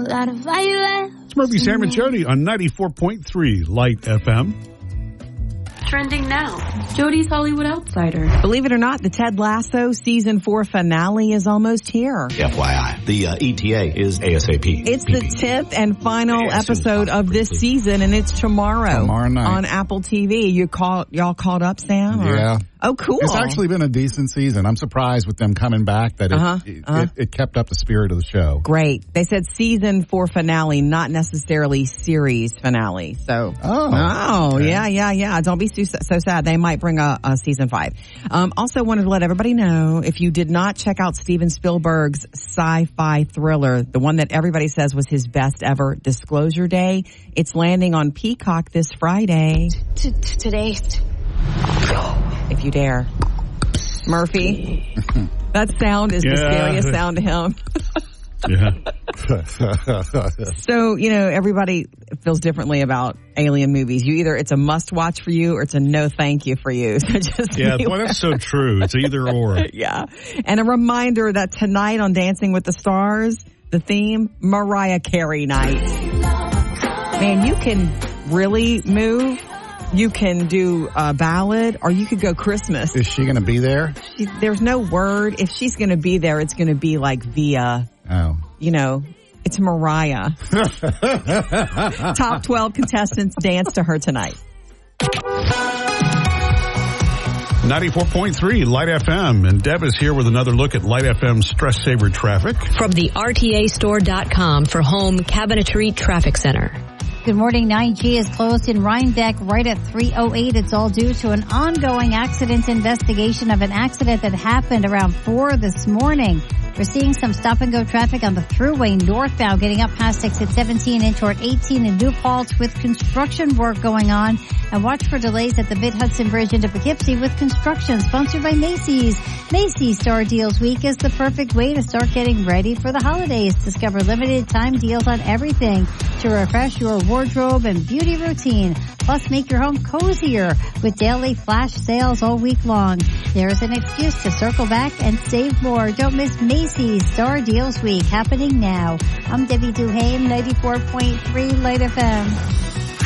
lot of violence. It's Murphy, Sam, and Jody on 94.3 Light FM. Trending now, Jody's Hollywood Outsider. Believe it or not, the Ted Lasso Season 4 finale is almost here. FYI, the ETA is ASAP. It's the 10th and final episode of this season, and it's tomorrow night on Apple TV. Y'all caught up, Sam? Or? Yeah. Oh, cool. It's actually been a decent season. I'm surprised with them coming back that it kept up the spirit of the show. Great. They said Season 4 finale, not necessarily series finale. So, okay. Yeah. Don't be so sad. They might bring a Season 5. Also wanted to let everybody know, if you did not check out Steven Spielberg's sci-fi thriller, the one that everybody says was his best ever, Disclosure Day, it's landing on Peacock this Friday. Today. If you dare. Murphy, that sound is the scariest sound to him. So, everybody feels differently about alien movies. It's a must watch for you or it's a no thank you for you. So boy, that's so true. It's either or. Yeah. And a reminder that tonight on Dancing with the Stars, the theme, Mariah Carey night. Man, you can really move. You can do a ballad, or you could go Christmas. Is she going to be there? There's no word. If she's going to be there, it's going to be like via, it's Mariah. Top 12 contestants dance to her tonight. 94.3 Light FM, and Deb is here with another look at Light FM stress saver traffic. From the RTAstore.com for home cabinetry traffic center. Good morning. 9G is closed in Rhinebeck right at 3:08. It's all due to an ongoing accident investigation of an accident that happened around 4 this morning. We're seeing some stop-and-go traffic on the thruway northbound, getting up past exit 17 in toward 18 in New Paltz with construction work going on. And watch for delays at the Mid-Hudson Bridge into Poughkeepsie with construction, sponsored by Macy's. Macy's Star Deals Week is the perfect way to start getting ready for the holidays. Discover limited-time deals on everything to refresh your wardrobe and beauty routine. Plus, make your home cozier with daily flash sales all week long. There's an excuse to circle back and save more. Don't miss Macy's Star Deals Week, happening now. I'm Debbie Duhame, 94.3 Light FM.